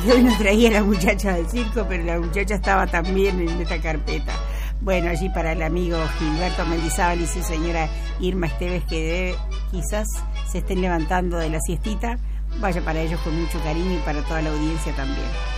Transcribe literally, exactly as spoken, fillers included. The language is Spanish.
que hoy nos traía la muchacha del circo, pero la muchacha estaba también en esta carpeta. Bueno, allí para el amigo Gilberto Mendizábal y su señora Irma Esteves, que debe, quizás se estén levantando de la siestita. Vaya para ellos con mucho cariño y para toda la audiencia también.